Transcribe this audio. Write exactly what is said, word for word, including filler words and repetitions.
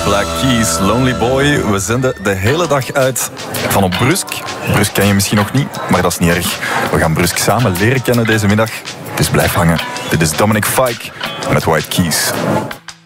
Black Keys, Lonely Boy. We zenden de hele dag uit van op Brusk. Brusk ken je misschien nog niet, maar dat is niet erg. We gaan Brusk samen leren kennen deze middag. Dus blijf hangen. Dit is Dominic Fike met White Keys.